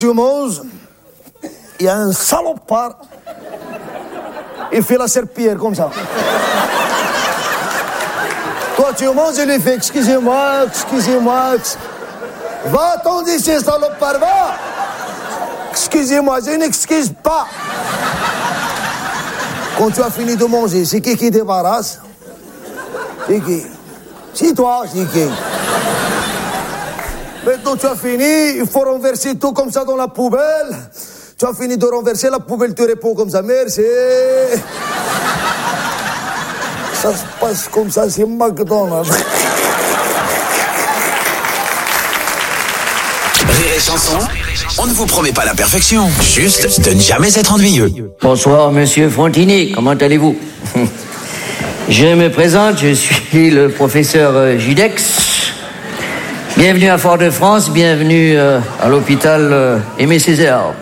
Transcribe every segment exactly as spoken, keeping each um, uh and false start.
Tu manges, il y a un salopard, il fait la serpillière comme ça. Toi, tu manges, il lui fait excusez-moi, excusez-moi. Va, t'en dis, c'est salopard, va. Excusez-moi, je n'excuse pas. Quand tu as fini de manger, c'est qui qui débarrasse? C'est qui? C'est toi, c'est qui? Maintenant, tu as fini, il faut renverser tout comme ça dans la poubelle. Tu as fini de renverser, la poubelle te répond comme ça. Merci. Ça se passe comme ça, c'est McDonald's. Rire et chanson, on ne vous promet pas la perfection, juste de ne jamais être ennuyeux. Bonsoir, monsieur Frontini, comment allez-vous? Je me présente, je suis le professeur Judex. Bienvenue à Fort-de-France, bienvenue euh, à l'hôpital euh, Aimé Césaire.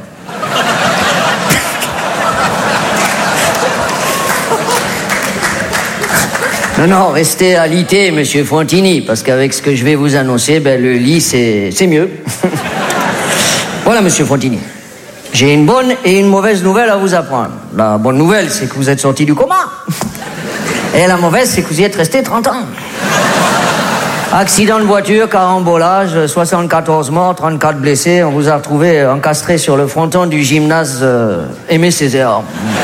Non, non, restez à l'I T, monsieur Frontini, parce qu'avec ce que je vais vous annoncer, ben, le lit, c'est, c'est mieux. Voilà, monsieur Frontini. J'ai une bonne et une mauvaise nouvelle à vous apprendre. La bonne nouvelle, c'est que vous êtes sorti du coma. Et la mauvaise, c'est que vous y êtes resté trente ans. Accident de voiture, carambolage, soixante-quatorze morts, trente-quatre blessés. On vous a retrouvé encastré sur le fronton du gymnase euh, Aimé Césaire.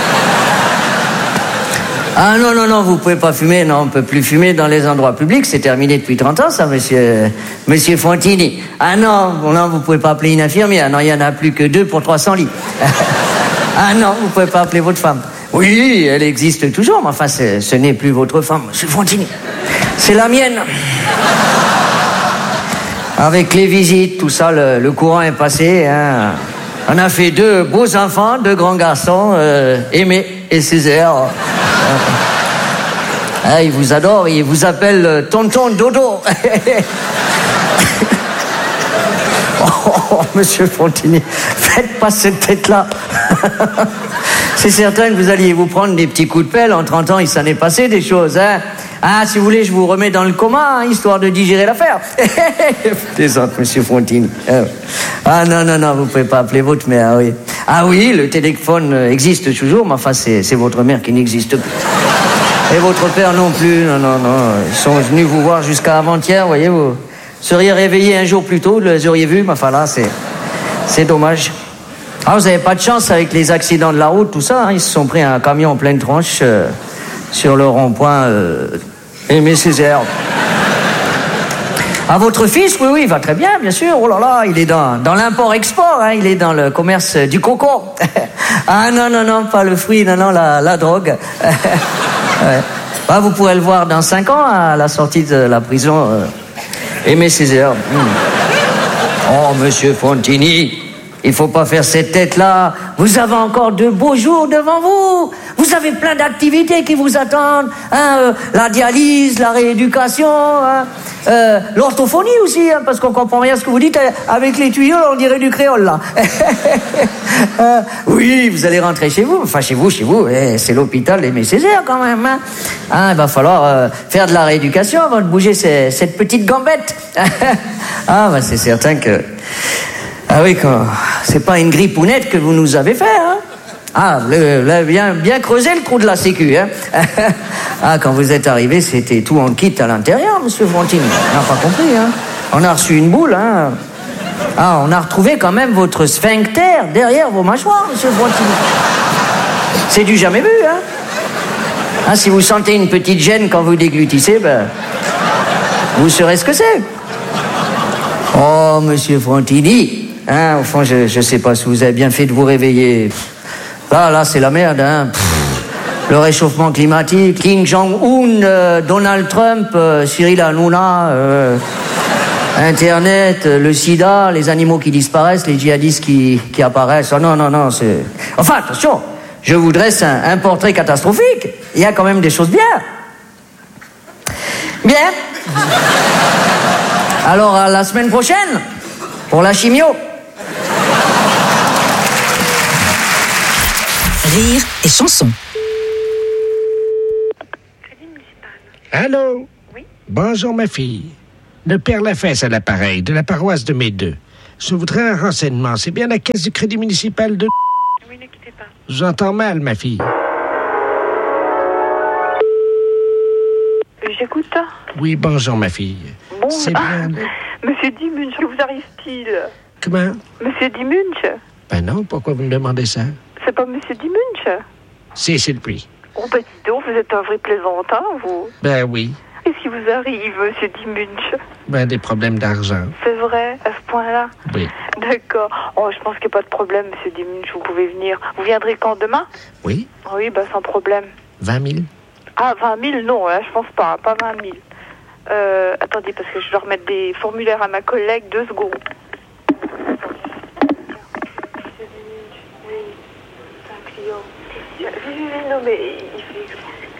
Ah non, non, non, vous pouvez pas fumer. Non, on peut plus fumer dans les endroits publics. C'est terminé depuis trente ans, ça, monsieur, monsieur Frontini. Ah non, non, vous pouvez pas appeler une infirmière. Non, il y en a plus que deux pour trois cents lits. Ah non, vous pouvez pas appeler votre femme. Oui, elle existe toujours, mais enfin, c'est, ce n'est plus votre femme, monsieur Frontini. C'est la mienne. Avec les visites, tout ça, le, le courant est passé. Hein. On a fait deux beaux enfants, deux grands garçons, euh, Aimé et Césaire. Ah, ils vous adorent, ils vous appellent Tonton Dodo. Oh, monsieur Frontini, faites pas cette tête-là. C'est certain que vous alliez vous prendre des petits coups de pelle. En trente ans, il s'en est passé des choses, hein. Ah, si vous voulez, je vous remets dans le coma, hein, histoire de digérer l'affaire. Plaisante, monsieur Frontini. Ah non, non, non, vous pouvez pas appeler votre mère, oui. Ah oui, le téléphone existe toujours, mais enfin, c'est, c'est votre mère qui n'existe plus. Et votre père non plus, non, non, non. Ils sont venus vous voir jusqu'à avant-hier, voyez, vous seriez réveillé un jour plus tôt, vous les auriez vus, mais enfin là, c'est, c'est dommage. Ah, vous avez pas de chance avec les accidents de la route, tout ça, hein, ils se sont pris un camion en pleine tronche euh, sur le rond-point euh, Aimé Césaire. Ah, votre fils, oui, oui, il va très bien, bien sûr. Oh là là, il est dans, dans l'import-export, hein, il est dans le commerce du coco. Ah non, non, non, pas le fruit, non, non, la, la drogue. Ouais. Ah, vous pourrez le voir dans cinq ans, à la sortie de la prison. Euh, Aimé Césaire. Mmh. Oh, monsieur Frontini, il faut pas faire cette tête-là. Vous avez encore de beaux jours devant vous. Vous avez plein d'activités qui vous attendent. Hein, euh, la dialyse, la rééducation, hein, euh, l'orthophonie aussi, hein, parce qu'on comprend rien à ce que vous dites. Avec les tuyaux, on dirait du créole, là. euh, oui, vous allez rentrer chez vous. Enfin, chez vous, chez vous. Eh, c'est l'hôpital Aimé Césaire, quand même. Hein. Hein, il va falloir euh, faire de la rééducation avant de bouger ces, cette petite gambette. Ah, bah, c'est certain que... Ah oui, quand... c'est pas une grippounette que vous nous avez fait, hein. Ah, le, le, bien, bien creusé le trou de la sécu, hein. Ah, quand vous êtes arrivé, c'était tout en kit à l'intérieur, monsieur Frontini. On n'a pas compris, hein. On a reçu une boule, hein. Ah, on a retrouvé quand même votre sphincter derrière vos mâchoires, monsieur Frontini. C'est du jamais vu, hein. Ah, si vous sentez une petite gêne quand vous déglutissez, ben, vous saurez ce que c'est. Oh, monsieur Frontini. Hein, au fond, je, je sais pas si vous avez bien fait de vous réveiller. Là, là, c'est la merde, hein. Pff, le réchauffement climatique, Kim Jong-un, euh, Donald Trump, euh, Cyril Hanouna, euh, Internet, euh, le sida, les animaux qui disparaissent, les djihadistes qui, qui apparaissent. Oh non, non, non, c'est... Enfin, attention, je vous dresse un, un portrait catastrophique. Il y a quand même des choses bien. Bien. Alors, à la semaine prochaine, pour la chimio. Rire et chanson. Allô? Oui? Bonjour, ma fille. Le père Lafesse à l'appareil, de la paroisse de Médeux. Je voudrais un renseignement. C'est bien la caisse du crédit municipal de... Oui, ne quittez pas. J'entends mal, ma fille. J'écoute. Oui, bonjour, ma fille. Bon, C'est ah, bien... Monsieur Dimunch, que vous arrive-t-il? Comment? Monsieur Dimunch? Ben non, pourquoi vous me demandez ça? C'est pas Monsieur Dimunch? Si, c'est le prix. Oh, bah dis donc, vous êtes un vrai plaisantin, vous. Ben oui. Qu'est-ce qui vous arrive, Monsieur Dimunch? Ben, des problèmes d'argent. C'est vrai, à ce point-là? Oui. D'accord. Oh, je pense qu'il n'y a pas de problème, Monsieur Dimunch, vous pouvez venir. Vous viendrez quand, demain? Oui? Oui, bah sans problème. vingt mille? Ah, vingt mille, non, là, je pense pas, pas vingt mille. Euh, attendez, parce que je dois remettre des formulaires à ma collègue, deux secondes. Oui, oui, oui, non, mais il fait...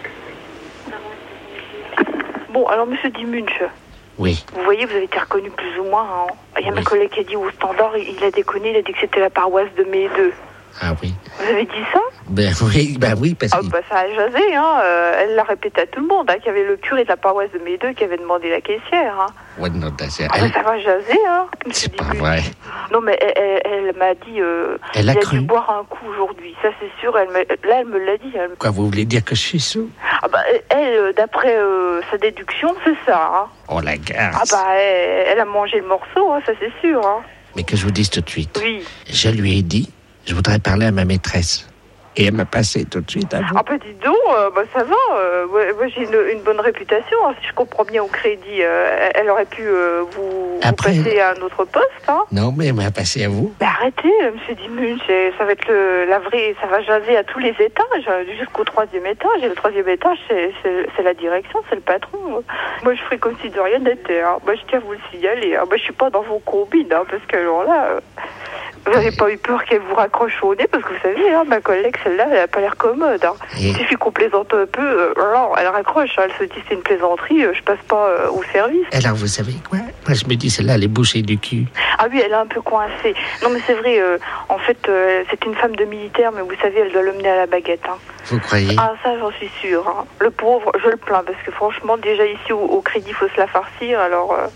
Bon, alors, Monsieur Dimunch, Oui. vous voyez, vous avez été reconnu plus ou moins. Hein. Il y a Oui. ma collègue qui a dit au standard, il a déconné, il a dit que c'était la paroisse de Médeux. Ah oui. Vous avez dit ça? Ben oui, ben oui, parce Ah que... bah ça a jasé, hein. Euh, elle l'a répété à tout le monde, hein, qu'il y avait le curé de la paroisse de Médeux qui avait demandé la caissière. Hein. Ouais, non, c'est... Ah bah, ça va jaser, hein. C'est pas vrai. Non mais elle, elle, elle m'a dit, euh, Elle a il a cru. dû boire un coup aujourd'hui, ça c'est sûr. Elle me, là elle me l'a dit. Elle me... Quoi, vous voulez dire que je suis sous? Ah bah elle, euh, d'après euh, sa déduction, c'est ça. Hein. Oh, la grâce. Ah bah elle, elle a mangé le morceau, hein, ça c'est sûr. Hein. Mais que je vous dise tout de suite. Oui. Je lui ai dit, je voudrais parler à ma maîtresse. Et elle m'a passé tout de suite à vous. Ah bah dis donc, euh, bah ça va, euh, ouais, moi j'ai une, une bonne réputation, hein, si je comprends bien au crédit, euh, elle aurait pu euh, vous, Après, vous passer à un autre poste, hein. Non, mais elle m'a passé à vous. Mais arrêtez, euh, monsieur Dimunch, et ça va être le, la vraie, ça va jaser à tous les étages, euh, jusqu'au troisième étage, et le troisième étage c'est, c'est, c'est la direction, c'est le patron. Moi je ferai comme si de rien n'était, hein. Moi je tiens à vous le signaler, hein. Moi je suis pas dans vos combines, hein, parce que alors là... Euh... Vous n'avez pas eu peur qu'elle vous raccroche au nez? Parce que vous savez, hein, ma collègue, celle-là, elle n'a pas l'air commode. Hein. Et... Il suffit qu'on plaisante un peu, euh, alors elle raccroche, hein, elle se dit c'est une plaisanterie, euh, je passe pas euh, au service. Alors, vous savez quoi? Moi, je me dis, celle-là, elle est bouchée du cul. Ah oui, elle est un peu coincée. Non, mais c'est vrai, euh, en fait, euh, c'est une femme de militaire, mais vous savez, elle doit l'emmener à la baguette. Hein. Vous croyez? Ah, ça, j'en suis sûre. Hein. Le pauvre, je le plains, parce que franchement, déjà ici, au, au crédit, il faut se la farcir, alors... Euh...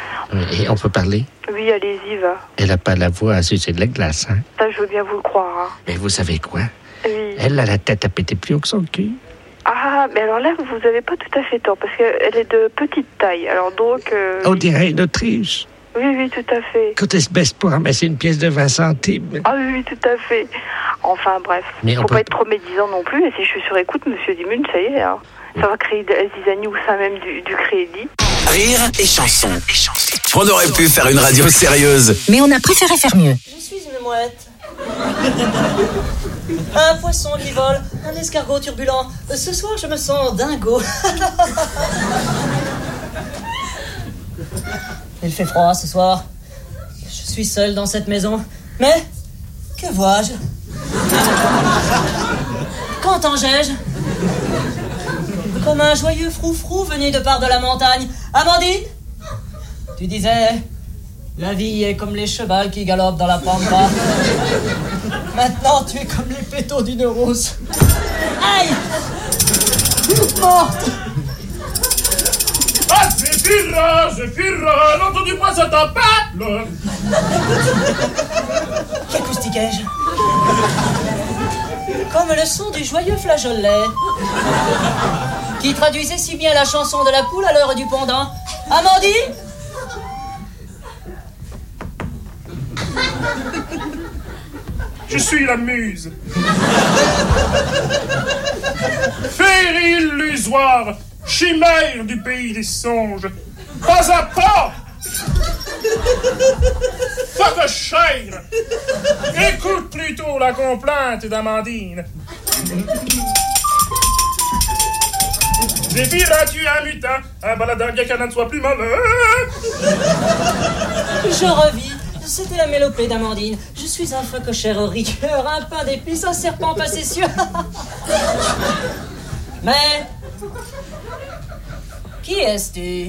Et on peut parler? Oui, allez-y, va. Elle n'a pas la voix à sucer de la glace, hein? Ça, je veux bien vous le croire. Hein. Mais vous savez quoi? Oui. Elle a la tête à péter plus haut que son cul. Ah, mais alors là, vous n'avez pas tout à fait tort, parce qu'elle est de petite taille, alors donc... Euh, On oui. dirait une Autriche. Oui, oui, tout à fait. Quand elle se baisse pour ramasser une pièce de vingt centimes. Ah oui, oui, tout à fait. Enfin, bref. Mais Faut on pas peut... être trop médisant non plus, et si je suis sur écoute, monsieur Dimunch, ça y est, hein. Ça va créer des zizanie au sein même du, du crédit. Rire et chanson. On aurait pu faire une radio sérieuse. Mais on a préféré faire mieux. Je suis une mouette. Un poisson qui vole, un escargot turbulent. Ce soir, je me sens dingo. Il fait froid ce soir. Je suis seul dans cette maison. Mais, que vois-je? Qu'entends-je? Comme un joyeux froufrou venu de part de la montagne. Amandine? Tu disais, la vie est comme les chevals qui galopent dans la pampa. Maintenant, tu es comme les pétaux d'une rose. Aïe! Morte! Ah, Zéphyra, Zéphyra, l'entends-tu-moi, ça t'appelle? Qu'acoustiquai-je? Comme le son du joyeux flageolet, qui traduisait si bien la chanson de la poule à l'heure du pendant. Amandine? Je suis la muse. Féerie illusoire, chimère du pays des songes. Pas à pas. Pas de chèvre. Écoute plutôt la complainte d'Amandine. Zéphyra, tu es un mutin, un baladin bien qu'un ne soit plus malin. Je revis. C'était la mélopée d'Amandine. Je suis un phocochère au rigueur, un pain d'épices, un serpent facétieux. Mais... qui es-tu?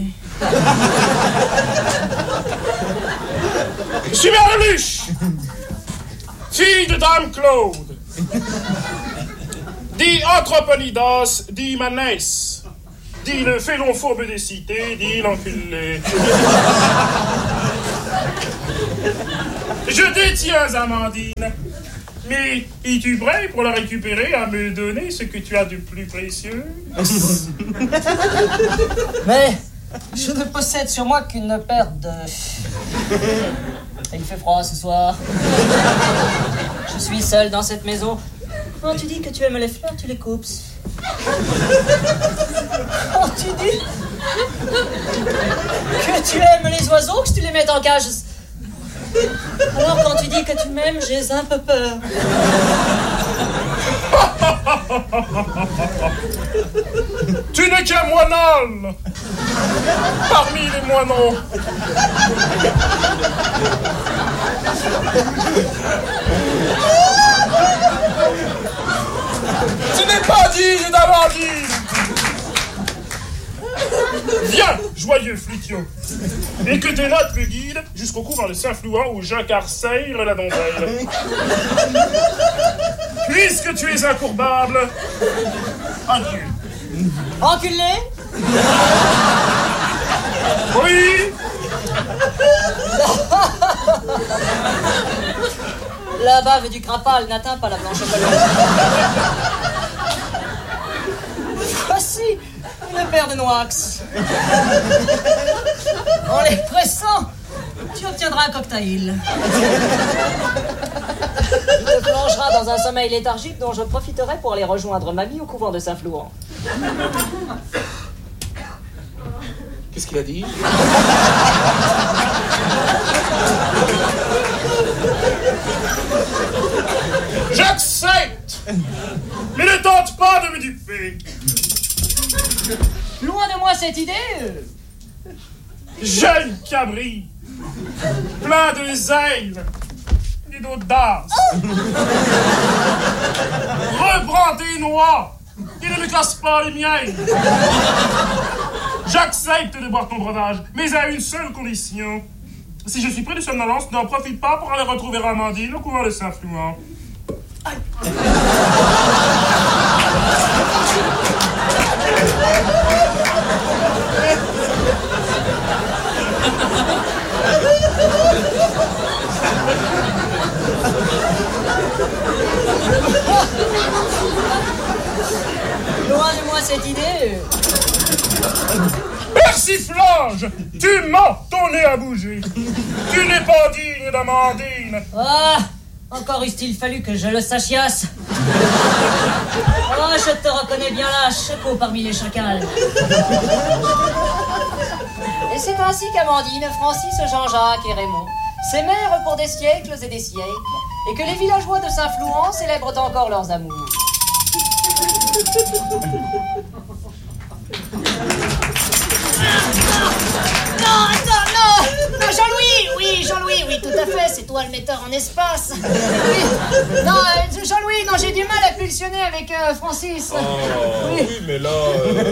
Je suis Merluche, fille de Dame Claude, dit Anthroponidas, dit Manès, dit le félon fourbe des cités, dit l'enculé. Je détiens Amandine. Mais es-tu prêt pour la récupérer à me donner ce que tu as de plus précieux? Mais je ne possède sur moi qu'une paire de... Il fait froid ce soir. Je suis seul dans cette maison. Oh, tu dis que tu aimes les fleurs, tu les coupes. Oh, tu dis que tu aimes les oiseaux, que tu les mets en cage. Alors quand tu dis que tu m'aimes, j'ai un peu peur. Tu n'es qu'un moinol parmi les moineaux. Tu n'es pas digne d'Amandine. Viens, joyeux flutio, et que tes notes me guident jusqu'au couvent de Saint-Flouan où j'incarcère la donzelle. Puisque tu es incourbable, adieu. Enculé. Oui. La bave du crapal n'atteint pas la blanche colonne. Voici une paire de noix. En les pressant, tu obtiendras un cocktail. Tu te plongeras dans un sommeil léthargique dont je profiterai pour aller rejoindre mamie au couvent de Saint-Flouan. Qu'est-ce qu'il a dit? J'accepte! Mais ne tente pas de me duper! Loin de moi cette idée! Jeune cabri, plein de zèle et d'audace. Reprends tes noix et ne me casse pas les miennes. J'accepte de boire ton breuvage, mais à une seule condition. Si je suis près de somnolence, n'en profite pas pour aller retrouver Amandine au couvent de Saint-Flouan. Loin de moi cette idée. Persiflage! Tu mens, ton nez a bougé. Tu n'es pas digne d'Amandine. Ah, encore eût-il fallu que je le sachiasse. Oh, je te reconnais bien là, chapeau parmi les chacals. Et c'est ainsi qu'Amandine, Francis, Jean-Jacques et Raymond s'aimèrent pour des siècles et des siècles, et que les villageois de Saint-Flouan célèbrent encore leurs amours. Non, attends, non, non, Jean-Louis, oui, Jean-Louis, oui, tout à fait, c'est toi le metteur en espace. Oui, non, euh, Jean-Louis, non, j'ai du mal à pulsionner avec euh, Francis. Oh, oui. oui, mais là... Euh...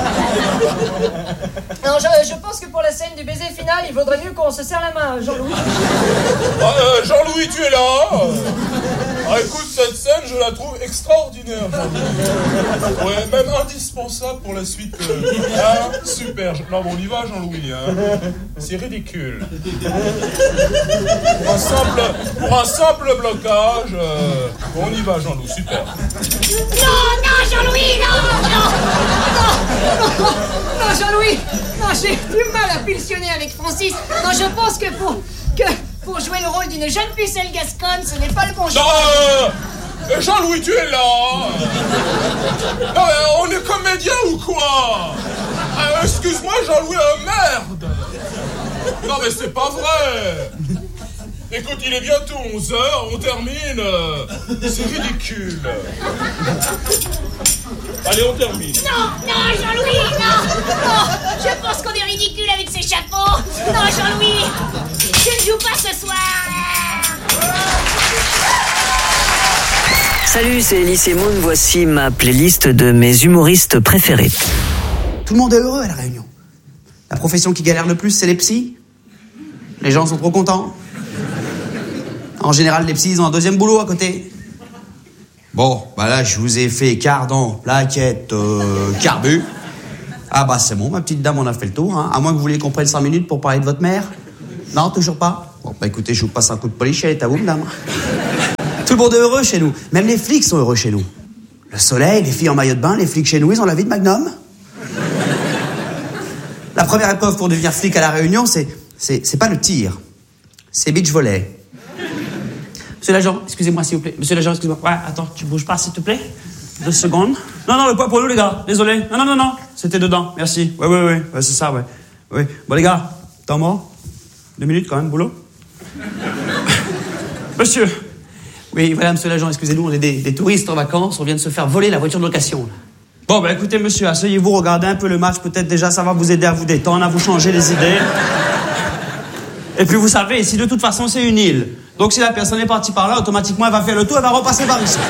Non, je, je pense que pour la scène du baiser final, il vaudrait mieux qu'on se serre la main, Jean-Louis. Ah, euh, Jean-Louis, tu es là? Ah, écoute, cette scène, je la trouve extraordinaire. Ouais, même indispensable pour la suite. Euh... Ah, super. Non, bon, on y va, Jean-Louis. Hein. C'est ridicule. Pour un simple, pour un simple blocage, euh... on y va, Jean-Louis. Super. Non, non, Jean-Louis, non, non, non, non, non, Jean-Louis, non, j'ai du mal à pulsionner avec Francis. Non, je pense que pour, que pour jouer le rôle d'une jeune pucelle gasconne, ce n'est pas le bon choix. Non, euh, Jean-Louis, tu es là. Non, mais on est comédien ou quoi? euh, Excuse-moi, Jean-Louis, euh, merde. Non, mais c'est pas vrai. Écoute, il est bientôt onze heures, on termine. C'est ridicule. Allez, on termine. Non, non, Jean-Louis, non, non. Je pense qu'on est ridicule avec ces chapeaux. Non, Jean-Louis, tu ne joues pas ce soir. Salut, c'est Elie Semoun. Voici ma playlist de mes humoristes préférés. Tout le monde est heureux à la Réunion. La profession qui galère le plus, c'est les psys. Les gens sont trop contents. En général, les psys, ils ont un deuxième boulot à côté. Bon, bah là, je vous ai fait cardan, plaquette, euh, carbu. Ah bah c'est bon, ma petite dame, on a fait le tour. Hein. À moins que vous vouliez qu'on prenne cinq minutes pour parler de votre mère. Non, toujours pas. Bon, bah écoutez, je vous passe un coup de polichette, à vous, madame. Tout le monde est heureux chez nous. Même les flics sont heureux chez nous. Le soleil, les filles en maillot de bain, les flics chez nous, ils ont la vie de Magnum. La première épreuve pour devenir flic à La Réunion, c'est, c'est, c'est pas le tir, c'est beach volley. Monsieur l'agent, excusez-moi s'il vous plaît. Monsieur l'agent, excusez-moi. Ouais, attends, tu bouges pas s'il te plaît. Deux secondes. Non, non, le poids pour nous les gars. Désolé. Non, non, non, non. C'était dedans. Merci. Ouais, ouais, ouais. Ouais, c'est ça, ouais. Ouais. Bon les gars, temps mort. Deux minutes quand même, boulot. Monsieur. Oui, voilà, monsieur l'agent, excusez-nous, on est des, des touristes en vacances, on vient de se faire voler la voiture de location. Bon, bah écoutez, monsieur, asseyez-vous, regardez un peu le match, peut-être déjà ça va vous aider à vous détendre, à vous changer les idées. Et puis vous savez, ici de toute façon c'est une île. Donc si la personne est partie par là, automatiquement elle va faire le tour, elle va repasser par ici.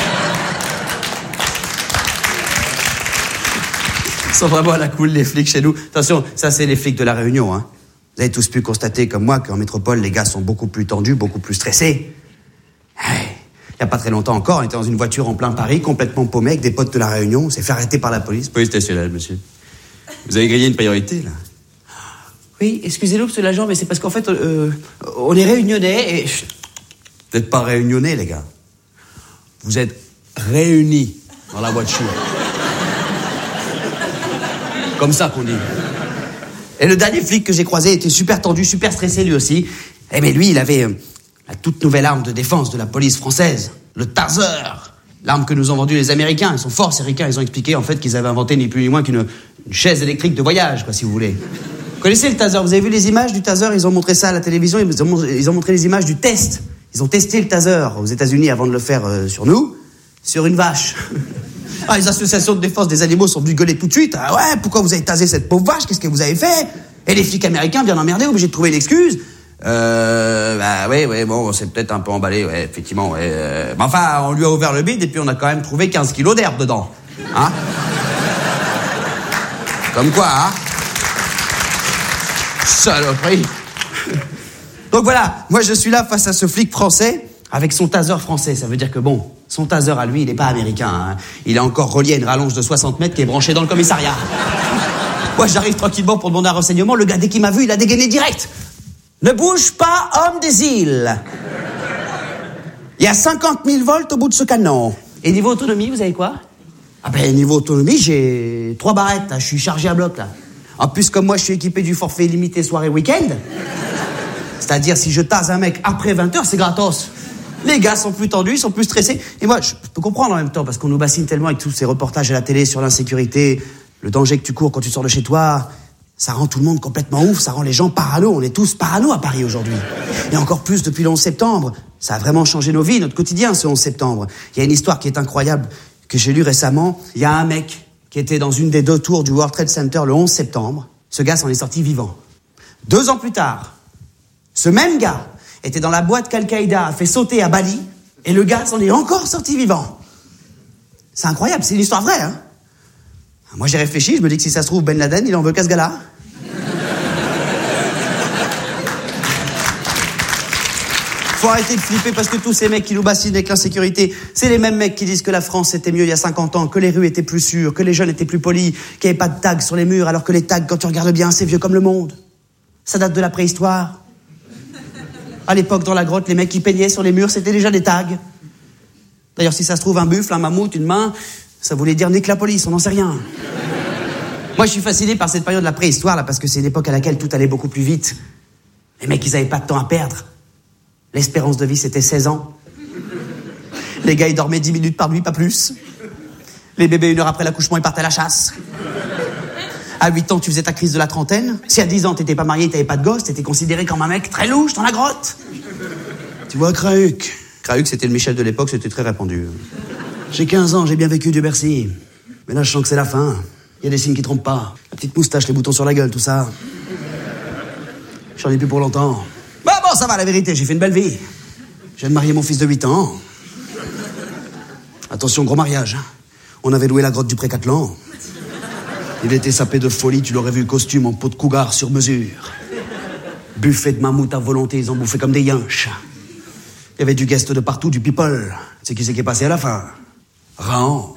Ils sont vraiment à la cool, les flics chez nous. Attention, ça c'est les flics de La Réunion, hein. Vous avez tous pu constater comme moi qu'en métropole, les gars sont beaucoup plus tendus, beaucoup plus stressés. Il n'y a pas très longtemps encore, on était dans une voiture en plein Paris, complètement paumé, avec des potes de La Réunion. On s'est fait arrêter par la police. Police stationnelle, monsieur. Vous avez grillé une priorité, là. Oui, excusez-nous, monsieur l'agent, mais c'est parce qu'en fait, euh, on est réunionnais et... Vous n'êtes pas réunionnais, les gars. Vous êtes réunis dans la voiture. Comme ça qu'on dit. Et le dernier flic que j'ai croisé était super tendu, super stressé, lui aussi. Eh mais lui, il avait... Euh, la toute nouvelle arme de défense de la police française, le taser. L'arme que nous ont vendue les Américains. Ils sont forts, ces ricains. Ils ont expliqué, en fait, qu'ils avaient inventé ni plus ni moins qu'une une chaise électrique de voyage, quoi, si vous voulez. Vous connaissez le taser? Vous avez vu les images du taser? Ils ont montré ça à la télévision. Ils ont, ils ont montré les images du test. Ils ont testé le taser aux États-Unis avant de le faire euh, sur nous, sur une vache. Ah, les associations de défense des animaux sont venues gueuler tout de suite. Ah ouais, pourquoi vous avez tasé cette pauvre vache? Qu'est-ce que vous avez fait? Et les flics américains, bien emmerdés, obligés de trouver une excuse. Euh, bah ouais, ouais, bon, c'est peut-être un peu emballé, ouais, effectivement, ouais. Euh, mais enfin, on lui a ouvert le bide et puis on a quand même trouvé quinze kilos d'herbe dedans. Hein? Comme quoi, hein? Saloperie. Donc voilà, moi je suis là face à ce flic français avec son taser français. Ça veut dire que bon, son taser à lui, il n'est pas américain, hein. Il est encore relié à une rallonge de soixante mètres qui est branchée dans le commissariat. Moi j'arrive tranquillement pour demander un renseignement. Le gars, dès qu'il m'a vu, il a dégainé direct. Ne bouge pas, homme des îles. Il y a cinquante mille volts au bout de ce canon. Et niveau autonomie, vous avez quoi? Ah ben, niveau autonomie, j'ai trois barrettes, là. Je suis chargé à bloc, là. En plus, comme moi, je suis équipé du forfait illimité soirée week-end. C'est-à-dire, si je tase un mec après vingt heures, c'est gratos. Les gars sont plus tendus, ils sont plus stressés. Et moi, je peux comprendre en même temps, parce qu'on nous bassine tellement avec tous ces reportages à la télé sur l'insécurité, le danger que tu cours quand tu sors de chez toi. Ça rend tout le monde complètement ouf, ça rend les gens parano. On est tous parano à Paris aujourd'hui. Et encore plus depuis le onze septembre. Ça a vraiment changé nos vies, notre quotidien, ce onze septembre. Il y a une histoire qui est incroyable, que j'ai lue récemment. Il y a un mec qui était dans une des deux tours du World Trade Center le onze septembre. Ce gars s'en est sorti vivant. Deux ans plus tard, ce même gars était dans la boîte qu'Al-Qaïda a fait sauter à Bali, et le gars s'en est encore sorti vivant. C'est incroyable, c'est une histoire vraie, hein. Moi j'ai réfléchi, je me dis que si ça se trouve Ben Laden, il en veut qu'à ce gars-là. Faut arrêter de flipper parce que tous ces mecs qui nous bassinent avec l'insécurité, c'est les mêmes mecs qui disent que la France était mieux il y a cinquante ans, que les rues étaient plus sûres, que les jeunes étaient plus polis, qu'il n'y avait pas de tags sur les murs, alors que les tags, quand tu regardes bien, c'est vieux comme le monde. Ça date de la préhistoire. À l'époque, dans la grotte, les mecs qui peignaient sur les murs, c'était déjà des tags. D'ailleurs, si ça se trouve, un buffle, un mammouth, une main, ça voulait dire nique la police, on n'en sait rien. Moi, je suis fasciné par cette période de la préhistoire, là, parce que c'est une époque à laquelle tout allait beaucoup plus vite. Les mecs, ils n'avaient pas de temps à perdre. L'espérance de vie, c'était seize ans. Les gars, ils dormaient dix minutes par nuit, pas plus. Les bébés, une heure après l'accouchement, ils partaient à la chasse. À huit ans, tu faisais ta crise de la trentaine. Si à dix ans, t'étais pas marié, t'avais pas de gosse, t'étais considéré comme un mec très louche dans la grotte. Tu vois, Crahuc. Crahuc, c'était le Michel de l'époque, c'était très répandu. J'ai quinze ans, j'ai bien vécu, Dieu merci. Mais là, je sens que c'est la fin. Il y a des signes qui trompent pas. La petite moustache, les boutons sur la gueule, tout ça. J'en ai plus pour longtemps. Bah bon, ça va, la vérité, j'ai fait une belle vie. Je viens de marier mon fils de huit ans. Attention, gros mariage. On avait loué la grotte du Pré-Catlan. Il était sapé de folie, tu l'aurais vu, costume en peau de cougar sur mesure. Buffet de mammouth à volonté, ils en bouffaient comme des yinches. Il y avait du guest de partout, du people. C'est qui c'est qui est passé à la fin? Raon.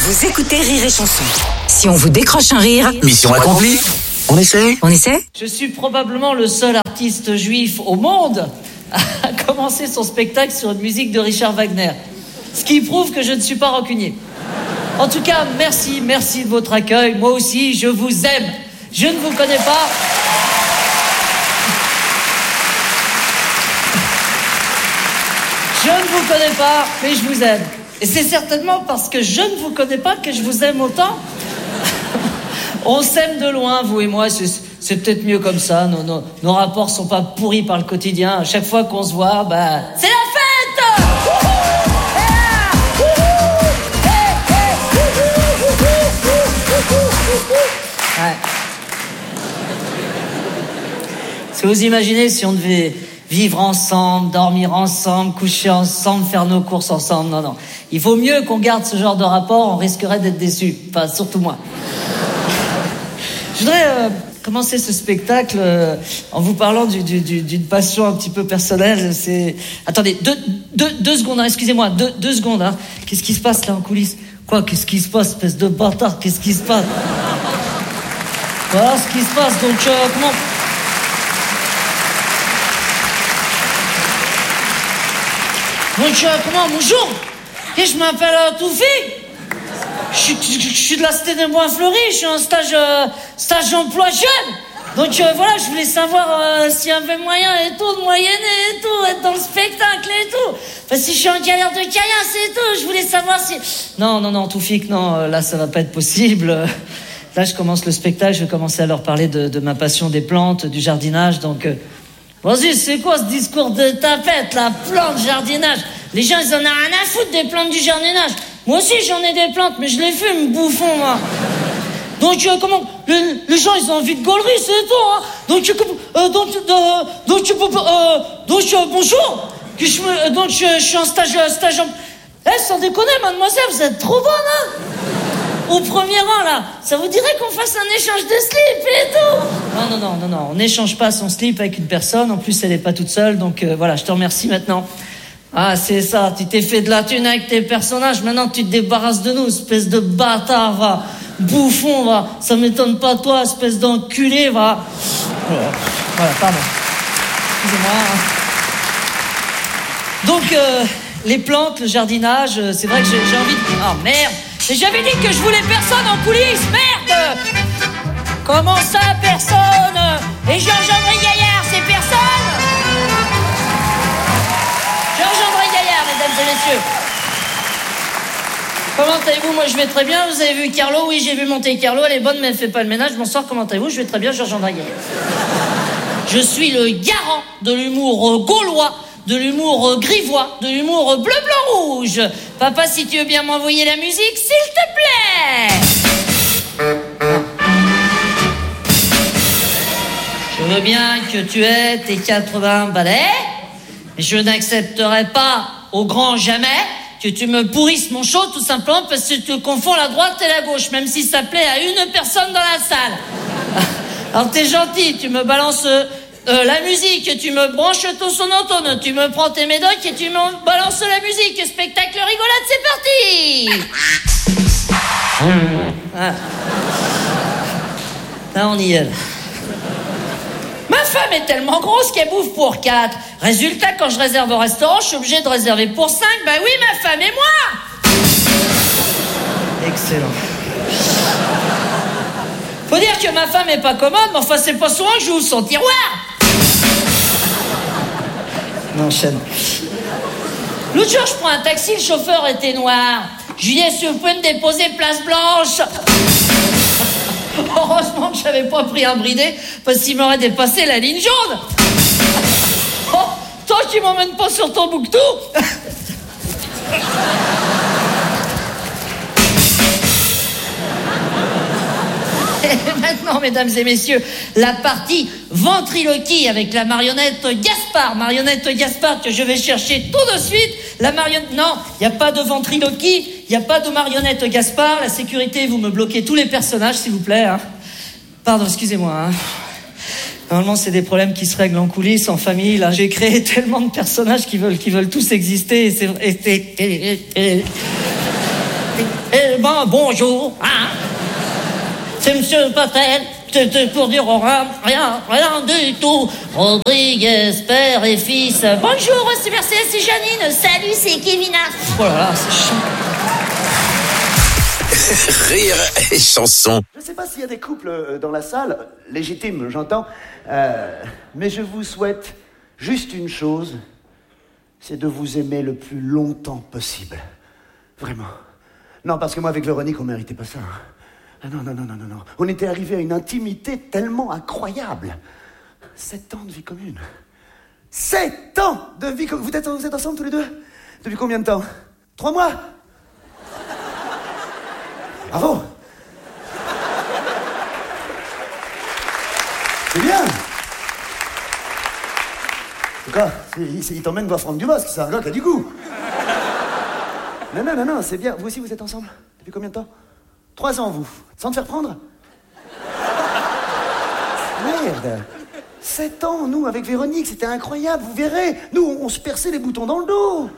Vous écoutez Rire et Chanson. Si on vous décroche un rire... Mission accomplie. On essaie On essaie? Je suis probablement le seul artiste juif au monde à commencer son spectacle sur une musique de Richard Wagner. Ce qui prouve que je ne suis pas rancunier. En tout cas, merci, merci de votre accueil. Moi aussi, je vous aime. Je ne vous connais pas. Je ne vous connais pas, mais je vous aime. Et c'est certainement parce que je ne vous connais pas que je vous aime autant. On s'aime de loin, vous et moi. C'est, c'est peut-être mieux comme ça. Nos, nos, nos rapports sont pas pourris par le quotidien. À chaque fois qu'on se voit, bah, c'est la fête. Ouais. Est-ce que vous imaginez si on devait vivre ensemble, dormir ensemble, coucher ensemble, faire nos courses ensemble? Non, non. Il vaut mieux qu'on garde ce genre de rapport, on risquerait d'être déçus. Enfin, surtout moi. Je voudrais euh, commencer ce spectacle euh, en vous parlant du, du, du, d'une passion un petit peu personnelle. C'est... Attendez, deux, deux, deux secondes, hein, excusez-moi, deux, deux secondes. Hein. Qu'est-ce qui se passe là en coulisses? Quoi, qu'est-ce qui se passe, espèce de bâtard? Qu'est-ce qui se passe? Voilà ce qui se passe, donc euh, comment... Donc euh, comment, bonjour. Et je m'appelle euh, Toufi. Je suis, je, je suis de la cité des Bois-Fleury, je suis en stage, euh, stage d'emploi jeune. Donc euh, voilà, je voulais savoir euh, s'il y avait moyen et tout, de moyenner et tout, être dans le spectacle et tout. Enfin, si je suis en galère de caillasse et tout, je voulais savoir si... Non, non, non, Toufik, non, euh, là, ça va pas être possible. Euh, là, je commence le spectacle, je vais commencer à leur parler de, de ma passion des plantes, du jardinage, donc... Euh, vas-y, c'est quoi ce discours de tapette, la plante, jardinage? Les gens, ils en ont rien à foutre des plantes du jardinage. Moi aussi, j'en ai des plantes, mais je les fume, bouffon, moi. Donc, euh, comment... Les, les gens, ils ont envie de gaulerie, c'est tout, hein. Donc, euh, donc, euh, donc, euh, donc, euh, bonjour. Que je, euh, donc, je, je suis en stage... Euh, stage en... Eh, sans déconner, mademoiselle, vous êtes trop bonne, hein. Au premier rang, là. Ça vous dirait qu'on fasse un échange de slip et tout? Non, non, non, non, non. On n'échange pas son slip avec une personne. En plus, elle n'est pas toute seule. Donc, euh, voilà, je te remercie maintenant. Ah, c'est ça. Tu t'es fait de la thune avec tes personnages. Maintenant, tu te débarrasses de nous, espèce de bâtard, va. Bouffon, va. Ça m'étonne pas, toi, espèce d'enculé, va. Voilà, voilà, pardon. Excusez-moi. Donc, euh, les plantes, le jardinage, c'est vrai que j'ai, j'ai envie de... Ah, merde. Et j'avais dit que je voulais personne en coulisses, merde! Comment ça, personne? Et Georges-André Gaillard, c'est personne? Georges-André Gaillard, mesdames et messieurs. Comment allez-vous? Moi, je vais très bien. Vous avez vu Carlo? Oui, j'ai vu monter Carlo. Elle est bonne, mais elle fait pas le ménage. Bonsoir, comment allez-vous? Je vais très bien, Georges-André Gaillard. Je suis le garant de l'humour gaulois, de l'humour grivois, de l'humour bleu, blanc, rouge. Papa, si tu veux bien m'envoyer la musique, s'il te plaît. Je veux bien que tu aies tes quatre-vingts balais, mais je n'accepterai pas au grand jamais que tu me pourrisses mon show, tout simplement parce que tu confonds la droite et la gauche, même si ça plaît à une personne dans la salle. Alors t'es gentil, tu me balances... Euh, la musique, tu me branches ton sonotone, tu me prends tes médocs et tu me balances la musique. Spectacle rigolade, c'est parti. Ah. Là, on y est. Là. Ma femme est tellement grosse qu'elle bouffe pour quatre. Résultat, quand je réserve au restaurant, je suis obligé de réserver pour cinq. Bah oui, ma femme et moi. Excellent. Faut dire que ma femme est pas commode, mais enfin, c'est pas souvent que j'ouvre son tiroir. On enchaîne. L'autre jour, je prends un taxi, le chauffeur était noir. Je lui dis, est-ce que vous pouvez me déposer place blanche? Heureusement que j'avais pas pris un bridé, parce qu'il m'aurait dépassé la ligne jaune. Oh, toi qui m'emmènes pas sur ton bouctou. Et maintenant, mesdames et messieurs, la partie ventriloquie avec la marionnette Gaspard. Marionnette Gaspard que je vais chercher tout de suite. La marionnette... Non, il n'y a pas de ventriloquie, il n'y a pas de marionnette Gaspard. La sécurité, vous me bloquez tous les personnages, s'il vous plaît. Hein. Pardon, excusez-moi. Hein. Normalement, c'est des problèmes qui se règlent en coulisses, en famille. Là, j'ai créé tellement de personnages qui veulent, qui veulent tous exister. Et c'est vrai... Et, et, et, et, et, ben, bonjour, hein. C'est monsieur Patel, c'était pour dire rien, rien, rien du tout. Rodriguez, père et fils. Bonjour, c'est Mercedes, c'est Janine. Salut, c'est Kevina. Oh là là, c'est chiant. Rire et chanson. Je ne sais pas s'il y a des couples dans la salle, légitimes, j'entends, euh, mais je vous souhaite juste une chose, c'est de vous aimer le plus longtemps possible. Vraiment. Non, parce que moi, avec Véronique, on ne méritait pas ça. Hein. Ah non, non, non, non, non, non. On était arrivé à une intimité tellement incroyable. Sept ans de vie commune. Sept ans de vie commune. Vous êtes, vous êtes ensemble tous les deux? Depuis combien de temps? Trois mois? Bravo. C'est bien. En tout cas, il, il t'emmène voir Franck Dubosc, c'est un gars qui a du goût. Non, non, non, non, c'est bien. Vous aussi, vous êtes ensemble? Depuis combien de temps? Trois ans, vous. Sans te faire prendre? Merde. Sept ans, nous, avec Véronique, c'était incroyable, vous verrez. Nous, on, on se perçait les boutons dans le dos.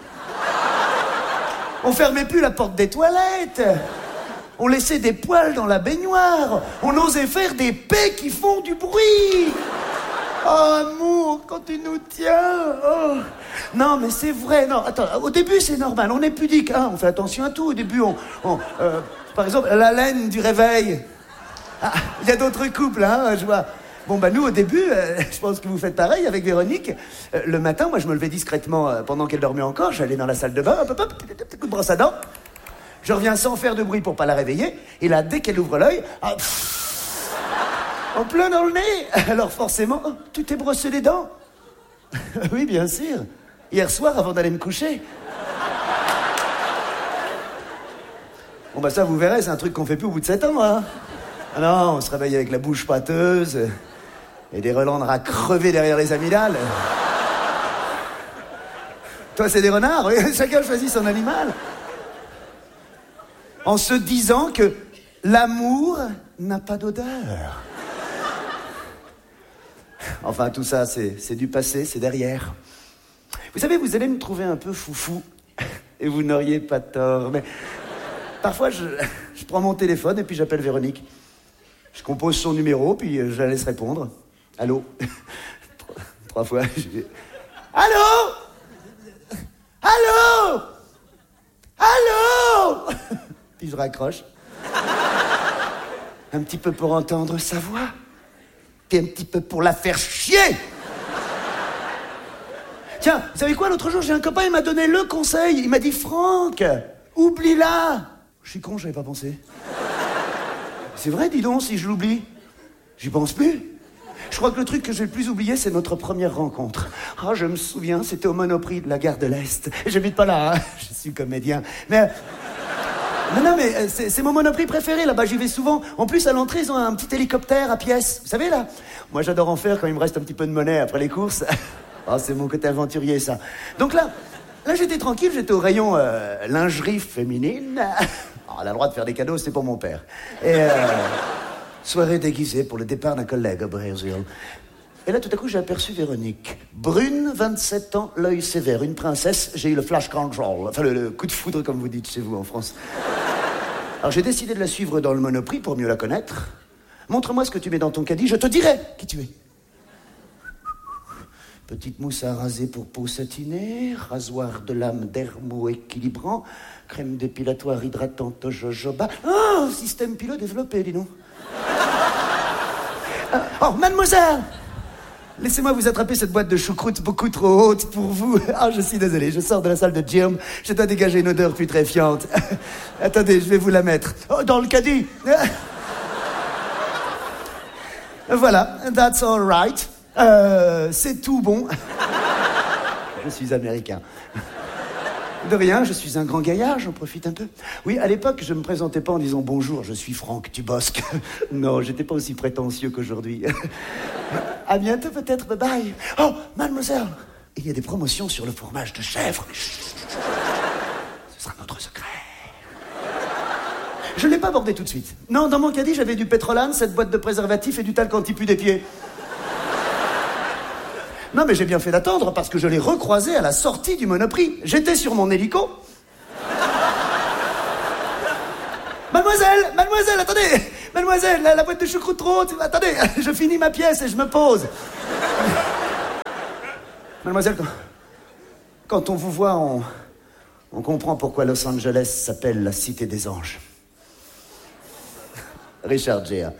On fermait plus la porte des toilettes. On laissait des poils dans la baignoire. On osait faire des paix qui font du bruit. Oh, amour, quand tu nous tiens. Oh. Non, mais c'est vrai. Non, attends, au début, c'est normal. On est pudique, hein. On fait attention à tout. Au début, on... on euh, par exemple, la laine du réveil. Ah, il y a d'autres couples, hein, je vois. Bon, bah, nous, au début, euh, je pense que vous faites pareil avec Véronique. Euh, le matin, moi, je me levais discrètement euh, pendant qu'elle dormait encore. J'allais dans la salle de bain, hop, hop, hop, coup de brosse à dents. Je reviens sans faire de bruit pour pas la réveiller. Et là, dès qu'elle ouvre l'œil, ah, pff, en plein dans le nez. Alors forcément, oh, tu t'es brossé les dents? Oui, bien sûr. Hier soir, avant d'aller me coucher. Bon, bah ça, vous verrez, c'est un truc qu'on fait plus au bout de sept ans, hein. Ah non, on se réveille avec la bouche pâteuse et des relents de rats crevés derrière les amygdales. Toi, c'est des renards, oui. Chacun choisit son animal. En se disant que l'amour n'a pas d'odeur. Enfin, tout ça, c'est, c'est du passé, c'est derrière. Vous savez, vous allez me trouver un peu foufou, et vous n'auriez pas tort, mais parfois, je, je prends mon téléphone et puis j'appelle Véronique. Je compose son numéro, puis je la laisse répondre. Allô? Trois, trois fois. Je... Allô? Allô? Allô? Puis je raccroche. Un petit peu pour entendre sa voix. Puis un petit peu pour la faire chier. Tiens, vous savez quoi, l'autre jour, j'ai un copain, il m'a donné le conseil. Il m'a dit, Franck, oublie-la. Je suis con, j'avais pas pensé. C'est vrai, dis donc, si je l'oublie, j'y pense plus. Je crois que le truc que j'ai le plus oublié, c'est notre première rencontre. Ah, oh, je me souviens, c'était au Monoprix de la gare de l'Est. J'habite pas là, hein. Je suis comédien. Mais... Non, non, mais c'est, c'est mon Monoprix préféré, là-bas, j'y vais souvent. En plus, à l'entrée, ils ont un petit hélicoptère à pièces. Vous savez, là? Moi, j'adore en faire quand il me reste un petit peu de monnaie après les courses. Oh, c'est mon côté aventurier, ça. Donc là, là, j'étais tranquille, j'étais au rayon euh, lingerie féminine. Oh, elle a le droit de faire des cadeaux, c'est pour mon père. Et euh, soirée déguisée pour le départ d'un collègue au Brésil. Et là, tout à coup, j'ai aperçu Véronique. Brune, vingt-sept ans, l'œil sévère, une princesse. J'ai eu le flash control, enfin le, le coup de foudre, comme vous dites chez vous en France. Alors, j'ai décidé de la suivre dans le Monoprix pour mieux la connaître. Montre-moi ce que tu mets dans ton caddie, je te dirai qui tu es. Petite mousse à raser pour peau satinée, rasoir de lame dermo-équilibrant, crème dépilatoire hydratante jojoba. Oh, système pilot développé, dis donc. Oh, mademoiselle! Laissez-moi vous attraper cette boîte de choucroute beaucoup trop haute pour vous. Ah, je suis désolé, je sors de la salle de gym. Je dois dégager une odeur putréfiante. Attendez, je vais vous la mettre. Oh, dans le caddie. Voilà, that's all right. Euh, c'est tout bon. Je suis américain. De rien, je suis un grand gaillard, j'en profite un peu. Oui, à l'époque, je me présentais pas en disant bonjour, je suis Franck Dubosc. Non, j'étais pas aussi prétentieux qu'aujourd'hui. À bientôt peut-être, bye bye. Oh, mademoiselle, il y a des promotions sur le fromage de chèvre. Ce sera notre secret. Je l'ai pas abordé tout de suite. Non, dans mon caddie, j'avais du pétrolane, cette boîte de préservatifs et du talc anti-pu des pieds. Non, mais j'ai bien fait d'attendre parce que je l'ai recroisé à la sortie du Monoprix. J'étais sur mon hélico. Mademoiselle, mademoiselle, attendez. Mademoiselle, la, la boîte de choucroute trop haute. Attendez, je finis ma pièce et je me pose. Mademoiselle, quand, quand on vous voit, on, on comprend pourquoi Los Angeles s'appelle la cité des anges. Richard Gere.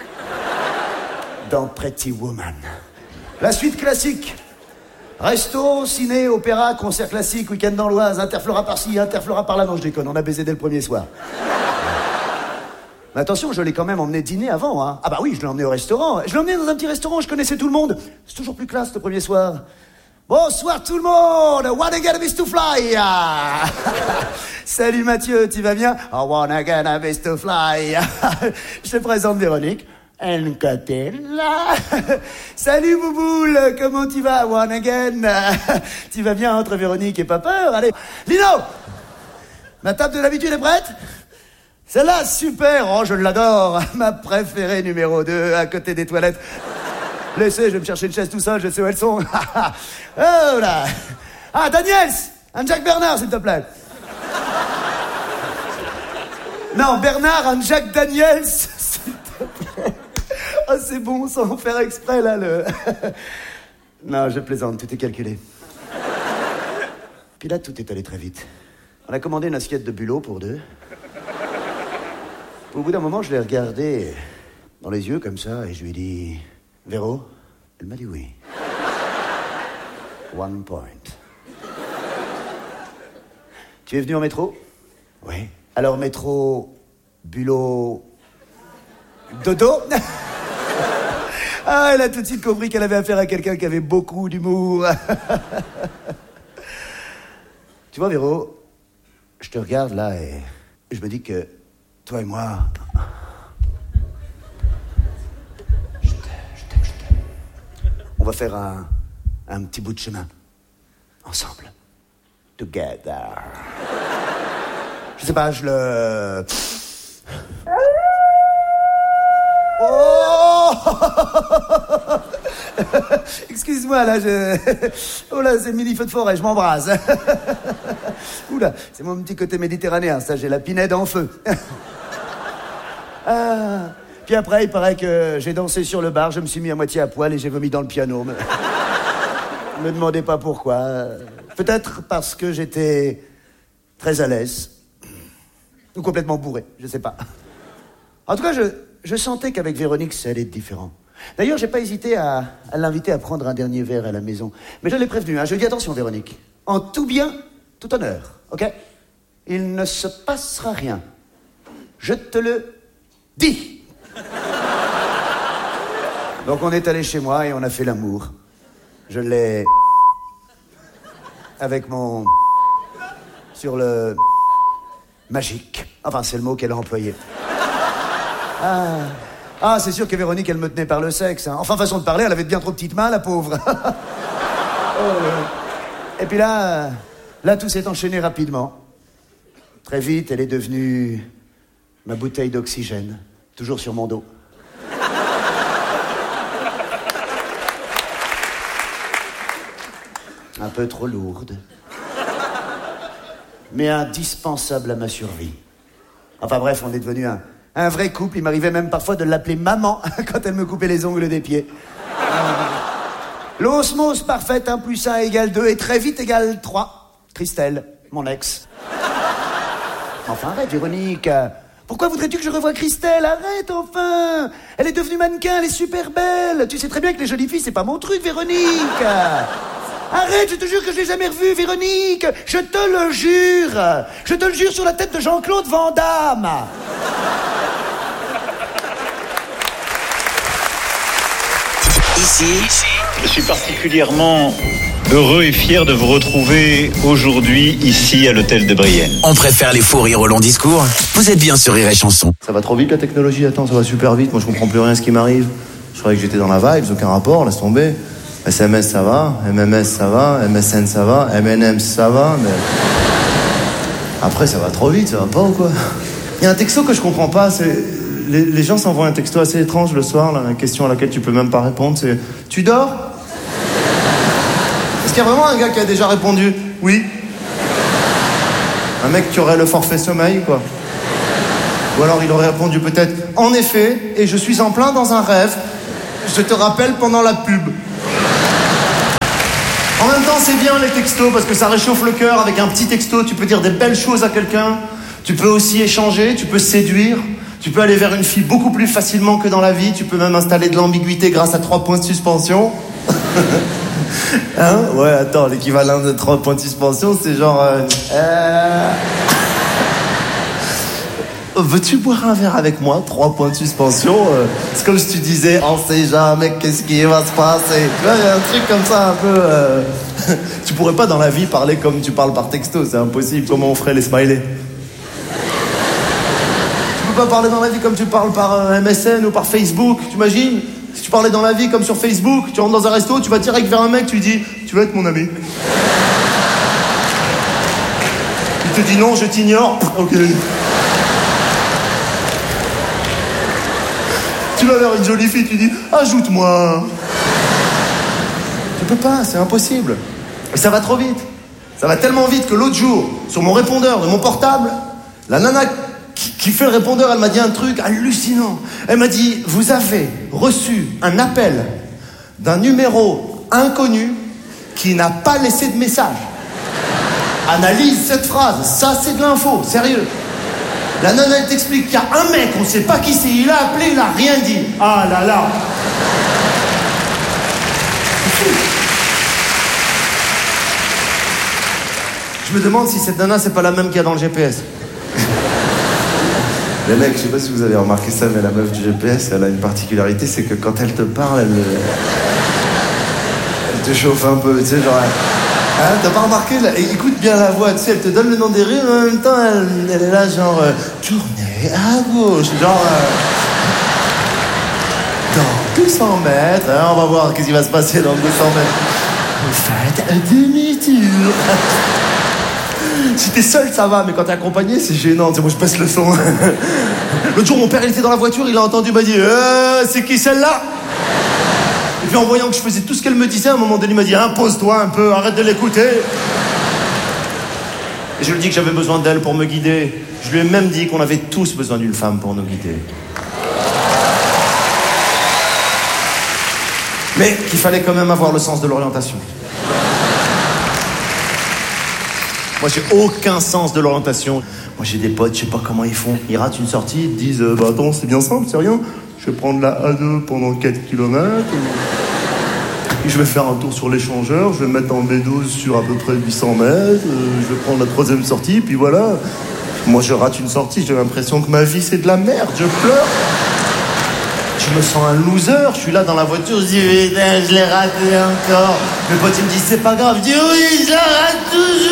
Dans Pretty Woman. La suite classique. Resto, ciné, opéra, concert classique, week-end dans l'Oise, Interflora par-ci, Interflora par-là. Non, je déconne, on a baisé dès le premier soir. Mais attention, je l'ai quand même emmené dîner avant, hein. Ah bah oui, je l'ai emmené au restaurant. Je l'ai emmené dans un petit restaurant, je connaissais tout le monde. C'est toujours plus classe le premier soir. Bonsoir tout le monde, wanna get a miss to fly. Salut Mathieu, tu vas bien? I wanna get a miss to fly. Je te présente Véronique. Encatella. Salut Bouboule, comment tu vas? One again. Tu vas bien entre Véronique et pas peur? Allez, Lino, ma table de l'habitude est prête? Celle-là, super, oh je l'adore. Ma préférée numéro deux, à côté des toilettes. Laissez, je vais me chercher une chaise tout seul, je sais où elles sont. Oh là. Ah, Daniels, un Jack Bernard, s'il te plaît. Non, Bernard, un Jack Daniels, s'il te plaît. Ah, oh, c'est bon, sans faire exprès, là, le... Non, je plaisante, tout est calculé. Puis là, tout est allé très vite. On a commandé une assiette de bulot pour deux. Au bout d'un moment, je l'ai regardé dans les yeux, comme ça, et je lui ai dit... Véro? Elle m'a dit oui. One point. Tu es venu en métro? Oui. Alors, métro... bulot... dodo? Ah, elle a tout de suite compris qu'elle avait affaire à quelqu'un qui avait beaucoup d'humour. Tu vois, Véro, je te regarde là et je me dis que toi et moi... Je t'aime, je t'aime, je t'aime. On va faire un, un petit bout de chemin. Ensemble. Together. Je sais pas, je le... Oh. Excuse-moi, là, je... Oh là, c'est le mini-feu de forêt, je m'embrase. Oula, c'est mon petit côté méditerranéen, ça, j'ai la pinède en feu. Ah. Puis après, il paraît que j'ai dansé sur le bar, je me suis mis à moitié à poil et j'ai vomi dans le piano. Me, me demandez pas pourquoi. Peut-être parce que j'étais très à l'aise. Ou complètement bourré, je sais pas. En tout cas, je... Je sentais qu'avec Véronique, ça allait être différent. D'ailleurs, j'ai pas hésité à, à l'inviter à prendre un dernier verre à la maison. Mais je l'ai prévenu, hein. Je lui ai dit, attention, Véronique. En tout bien, tout honneur, ok? Il ne se passera rien. Je te le dis. Donc, on est allé chez moi et on a fait l'amour. Je l'ai... avec mon... sur le... magique. Enfin, c'est le mot qu'elle a employé. Ah, ah c'est sûr que Véronique, elle me tenait par le sexe. Hein. Enfin, façon de parler, elle avait de bien trop petites mains, la pauvre. Oh, et puis là, là, tout s'est enchaîné rapidement. Très vite, elle est devenue ma bouteille d'oxygène, toujours sur mon dos. Un peu trop lourde, mais indispensable à ma survie. Enfin bref, on est devenu un... Un vrai couple, il m'arrivait même parfois de l'appeler maman quand elle me coupait les ongles des pieds. L'osmose parfaite, un plus un égale deux et très vite égale trois. Christelle, mon ex. Enfin, arrête, Véronique. Pourquoi voudrais-tu que je revoie Christelle? Arrête, enfin. Elle est devenue mannequin, elle est super belle. Tu sais très bien que les jolies filles, c'est pas mon truc, Véronique. Arrête, je te jure que je l'ai jamais revue, Véronique. Je te le jure. Je te le jure sur la tête de Jean-Claude Van Damme. Ici, je suis particulièrement heureux et fier de vous retrouver aujourd'hui ici à l'hôtel de Brienne. On préfère les faux rires au long discours. Vous êtes bien sur Rire et Chanson. Ça va trop vite la technologie, attends, ça va super vite. Moi je comprends plus rien à ce qui m'arrive. Je croyais que j'étais dans la vibe, aucun rapport, laisse tomber. S M S ça va, M M S ça va, M S N ça va, M N M ça va, mais... Après ça va trop vite, ça va pas ou quoi? Il y a un texto que je comprends pas, c'est... Les, les gens s'envoient un texto assez étrange le soir, là, une question à laquelle tu peux même pas répondre, c'est « Tu dors ?» Est-ce qu'il y a vraiment un gars qui a déjà répondu « Oui ». Un mec qui aurait le forfait sommeil, quoi. Ou alors il aurait répondu peut-être « En effet, et je suis en plein dans un rêve. Je te rappelle pendant la pub. » En même temps, c'est bien les textos parce que ça réchauffe le cœur. Avec un petit texto, tu peux dire des belles choses à quelqu'un. Tu peux aussi échanger, tu peux séduire. Tu peux aller vers une fille beaucoup plus facilement que dans la vie. Tu peux même installer de l'ambiguïté grâce à trois points de suspension. Hein? Ouais, attends, l'équivalent de trois points de suspension, c'est genre... Euh... euh... Veux-tu boire un verre avec moi? Trois points de suspension. Euh... C'est comme si tu disais, on sait jamais qu'est-ce qui va se passer. Tu vois, il y a un truc comme ça un peu... Euh... tu pourrais pas dans la vie parler comme tu parles par texto, c'est impossible. Comment on ferait les smileys? Tu peux pas parler dans la vie comme tu parles par euh, M S N ou par Facebook, tu imagines? Si tu parlais dans la vie comme sur Facebook, tu rentres dans un resto, tu vas direct vers un mec, tu lui dis « Tu veux être mon ami ?» Il te dit « Non, je t'ignore. » Ok. Tu vas vers une jolie fille, tu dis « Ajoute-moi. » Tu peux pas, c'est impossible. Et ça va trop vite. Ça va tellement vite que l'autre jour, sur mon répondeur de mon portable, la nana qui, qui fait le répondeur, elle m'a dit un truc hallucinant. Elle m'a dit « Vous avez reçu un appel d'un numéro inconnu qui n'a pas laissé de message. Analyse cette phrase, ça c'est de l'info, sérieux. » La nana, elle t'explique qu'il y a un mec, on sait pas qui c'est, il a appelé, il a rien dit. Ah là là. Je me demande si cette nana, c'est pas la même qu'il y a dans le G P S. Les mecs, je sais pas si vous avez remarqué ça, mais la meuf du G P S, elle a une particularité, c'est que quand elle te parle, elle, elle te chauffe un peu, tu sais, genre... Hein, t'as pas remarqué là? Écoute bien la voix, tu sais, elle te donne le nom des rues, mais en même temps, elle, elle est là, genre... Euh, tournez à gauche, genre... Euh, dans deux cents mètres, hein, on va voir qu'est-ce qui va se passer dans deux cents mètres. Vous faites un demi-tour. Si t'es seul, ça va, mais quand t'es accompagné, c'est gênant. Tu sais, moi, je baisse le son. L'autre jour, mon père, il était dans la voiture, il a entendu, il m'a dit euh, « C'est qui celle-là ?» Et puis en voyant que je faisais tout ce qu'elle me disait, à un moment donné, il m'a dit « Impose-toi un peu, arrête de l'écouter. » Et je lui ai dit que j'avais besoin d'elle pour me guider. Je lui ai même dit qu'on avait tous besoin d'une femme pour nous guider. Mais qu'il fallait quand même avoir le sens de l'orientation. Moi, j'ai aucun sens de l'orientation. Moi, j'ai des potes, je sais pas comment ils font. Ils ratent une sortie, ils te disent euh, « Bah attends, c'est bien simple, c'est rien. Je vais prendre la A deux pendant quatre kilomètres. Et je vais faire un tour sur l'échangeur. Je vais mettre en B douze sur à peu près huit cents mètres. Euh, je vais prendre la troisième sortie, puis voilà. » Moi, je rate une sortie, j'ai l'impression que ma vie, c'est de la merde. Je pleure. Je me sens un loser. Je suis là dans la voiture, je dis « Putain, je l'ai raté encore. » Mes potes, ils me disent « C'est pas grave. » Je dis « Oui, je la rate toujours. »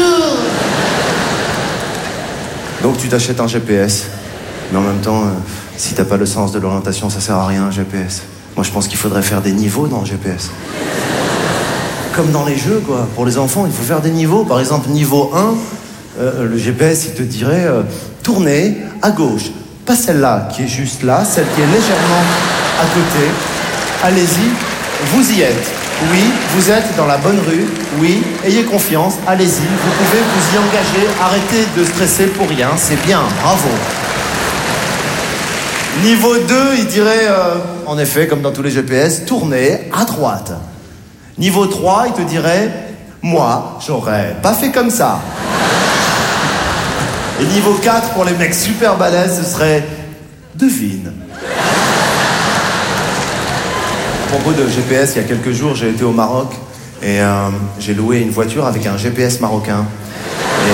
Donc, tu t'achètes un G P S. Mais en même temps, euh, si t'as pas le sens de l'orientation, ça sert à rien, un G P S. Moi, je pense qu'il faudrait faire des niveaux dans le G P S. Comme dans les jeux, quoi. Pour les enfants, il faut faire des niveaux. Par exemple, niveau un, euh, le G P S, il te dirait euh, tournez à gauche. Pas celle-là, qui est juste là, celle qui est légèrement à côté. Allez-y, vous y êtes. Oui, vous êtes dans la bonne rue. Oui, ayez confiance, allez-y. Vous pouvez vous y engager. Arrêtez de stresser pour rien, c'est bien, bravo. Niveau deux, il dirait, euh, en effet, comme dans tous les G P S, tournez à droite. Niveau trois, il te dirait, moi, j'aurais pas fait comme ça. Et niveau quatre, pour les mecs super balèzes, ce serait, devine. À propos de G P S, il y a quelques jours, j'ai été au Maroc et euh, j'ai loué une voiture avec un G P S marocain. Et...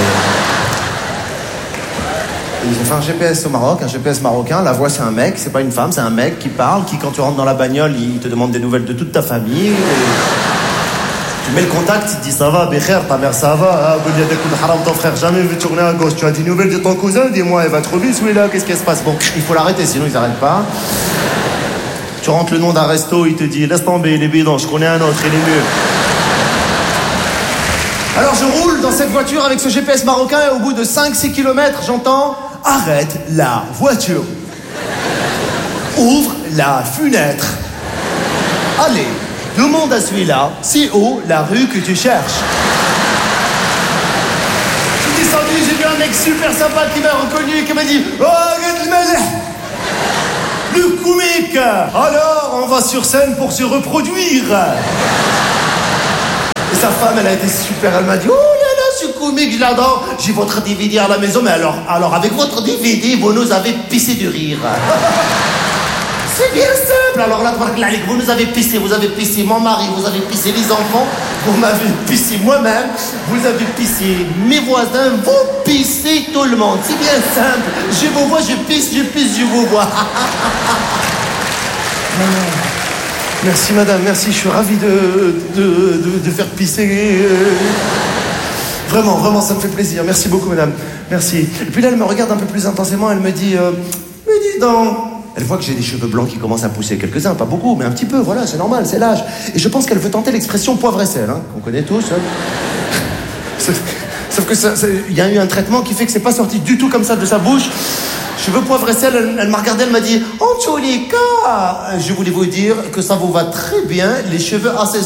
Ils ont fait un G P S au Maroc, un G P S marocain. La voix, c'est un mec, c'est pas une femme, c'est un mec qui parle, qui, quand tu rentres dans la bagnole, il te demande des nouvelles de toute ta famille. Et... Tu mets le contact, il te dit ça va, Bécher, ta mère ça va, hein, ton frère jamais vu tourner à gauche. Tu as des nouvelles de ton cousin, dis-moi, elle va trop vite, celui-là, qu'est-ce qui se passe? Bon, il faut l'arrêter, sinon ils n'arrêtent pas. Tu rentres le nom d'un resto, il te dit laisse tomber, il est bidon, je connais un autre, il est mieux. Alors je roule dans cette voiture avec ce G P S marocain et au bout de cinq six kilomètres, j'entends arrête la voiture. Ouvre la fenêtre. Allez, demande à celui-là, c'est où la rue que tu cherches. Je suis descendu, j'ai vu un un mec super sympa qui m'a reconnu et qui m'a dit « Oh, regarde le comique. Alors, on va sur scène pour se reproduire. » Et sa femme, elle a été super, elle m'a dit « Oh là là, ce comique, je l'adore. J'ai votre D V D à la maison, mais alors, alors avec votre D V D, vous nous avez pissé de rire. » C'est bien simple. Alors là, vous nous avez pissé, vous avez pissé mon mari, vous avez pissé les enfants, vous m'avez pissé moi-même, vous avez pissé mes voisins, vous pissez tout le monde. C'est bien simple. Je vous vois, je pisse, je pisse, je vous vois. Merci madame, merci, je suis ravi de, de, de, de faire pisser. Vraiment, vraiment, ça me fait plaisir. Merci beaucoup madame, merci. Et puis là, elle me regarde un peu plus intensément, elle me dit, euh, mais dis donc. Elle voit que j'ai des cheveux blancs qui commencent à pousser, quelques-uns, pas beaucoup, mais un petit peu, voilà, c'est normal, c'est l'âge. Et je pense qu'elle veut tenter l'expression poivre et sel, hein, qu'on connaît tous. Hein. Sauf, sauf que ça, il y a eu un traitement qui fait que c'est pas sorti du tout comme ça de sa bouche. Cheveux poivre et sel, elle, elle m'a regardé, elle m'a dit « En tous les cas, je voulais vous dire que ça vous va très bien, les cheveux assaisonnés. »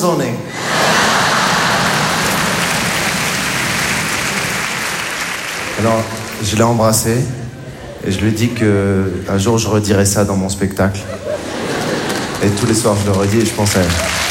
Alors, je l'ai embrassé. Et je lui dis qu'un jour, je redirai ça dans mon spectacle. Et tous les soirs, je le redis et je pense à elle.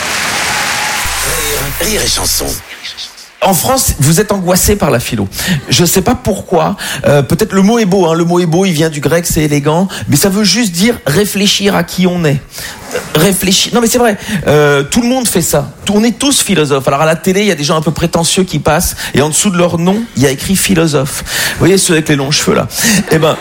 Rire, rire et chanson. En France, vous êtes angoissé par la philo. Je sais pas pourquoi. Euh, peut-être le mot est beau. Hein. Le mot est beau, il vient du grec, c'est élégant. Mais ça veut juste dire réfléchir à qui on est. Réfléchir. Non mais c'est vrai. Euh, tout le monde fait ça. On est tous philosophes. Alors à la télé, il y a des gens un peu prétentieux qui passent et en dessous de leur nom, il y a écrit philosophe. Vous voyez ceux avec les longs cheveux là. Eh ben,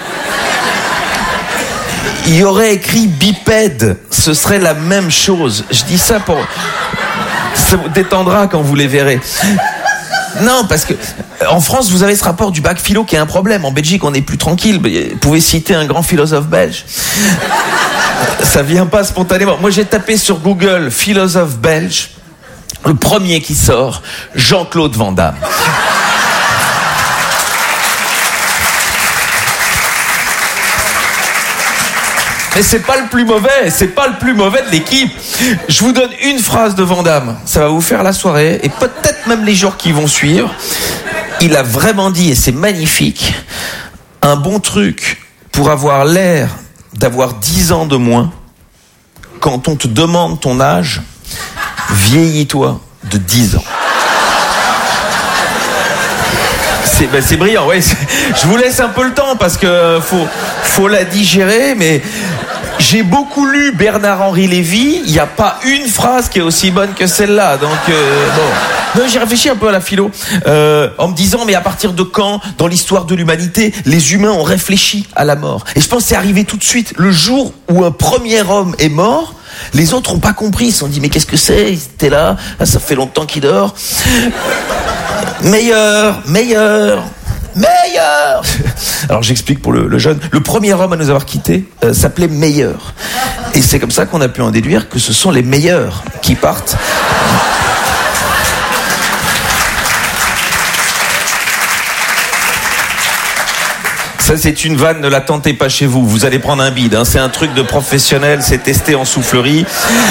il y aurait écrit bipède. Ce serait la même chose. Je dis ça pour. Ça vous détendra quand vous les verrez. Non, parce que en France, vous avez ce rapport du bac philo qui est un problème. En Belgique, on est plus tranquille. Vous pouvez citer un grand philosophe belge. Ça vient pas spontanément. Moi, j'ai tapé sur Google philosophe belge. Le premier qui sort, Jean-Claude Van Damme. Mais c'est pas le plus mauvais, c'est pas le plus mauvais de l'équipe. Je vous donne une phrase de Van Damme, ça va vous faire la soirée, et peut-être même les jours qui vont suivre. Il a vraiment dit, et c'est magnifique, un bon truc pour avoir l'air d'avoir dix ans de moins, quand on te demande ton âge, vieillis-toi de dix ans. C'est, ben c'est brillant, ouais. C'est, je vous laisse un peu le temps parce que faut, faut la digérer, mais j'ai beaucoup lu Bernard-Henri Lévy. Il n'y a pas une phrase qui est aussi bonne que celle-là. Donc, euh, bon. Non, j'ai réfléchi un peu à la philo euh, en me disant, mais à partir de quand, dans l'histoire de l'humanité, les humains ont réfléchi à la mort? Et je pense que c'est arrivé tout de suite. Le jour où un premier homme est mort, les autres n'ont pas compris. Ils se sont dit, mais qu'est-ce que c'est? Ils étaient là, ça fait longtemps qu'il dort. Meilleur, meilleur, meilleur. Alors j'explique pour le, le jeune. Le premier homme à nous avoir quittés euh, s'appelait Meilleur. Et c'est comme ça qu'on a pu en déduire que ce sont les meilleurs qui partent. Ça, c'est une vanne, ne la tentez pas chez vous. Vous allez prendre un bide. Hein. C'est un truc de professionnel, c'est testé en soufflerie.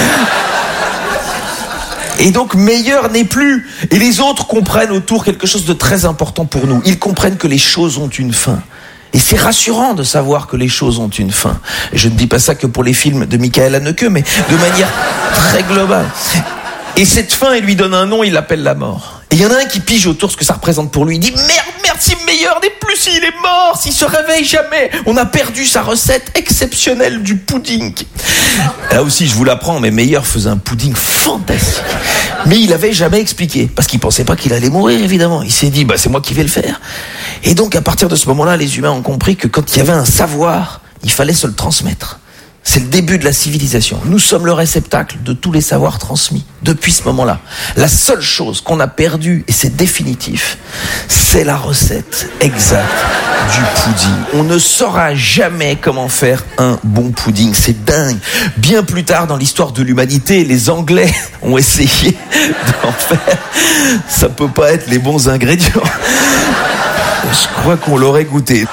Et donc, meilleur n'est plus. Et les autres comprennent autour quelque chose de très important pour nous. Ils comprennent que les choses ont une fin. Et c'est rassurant de savoir que les choses ont une fin. Et je ne dis pas ça que pour les films de Michael Haneke, mais de manière très globale. Et cette fin, il lui donne un nom, il l'appelle la mort. Et il y en a un qui pige autour ce que ça représente pour lui. Il dit, merde, merde, si Meilleur n'est plus, s'il est mort, s'il se réveille jamais. On a perdu sa recette exceptionnelle du pudding. Là aussi, je vous l'apprends, mais Meilleur faisait un pudding fantastique. Mais il avait jamais expliqué, parce qu'il pensait pas qu'il allait mourir, évidemment. Il s'est dit, bah, c'est moi qui vais le faire. Et donc, à partir de ce moment-là, les humains ont compris que quand il y avait un savoir, il fallait se le transmettre. C'est le début de la civilisation. Nous sommes le réceptacle de tous les savoirs transmis depuis ce moment-là. La seule chose qu'on a perdue, et c'est définitif, c'est la recette exacte du pudding. On ne saura jamais comment faire un bon pudding. C'est dingue. Bien plus tard dans l'histoire de l'humanité, les Anglais ont essayé d'en faire. Ça peut pas être les bons ingrédients. Je crois qu'on l'aurait goûté.